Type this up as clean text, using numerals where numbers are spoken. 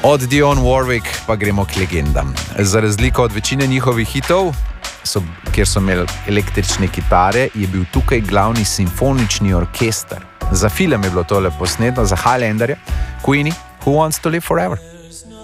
Od Dionne Warwick pa gremo k legendam. Za razliko od večine njihovih hitov, kjer so imeli električne kitare, je bil tukaj glavni simfonični orkester. Za film je bilo tole posneto, za Highlanderje, Queenie, Who Wants to Live Forever?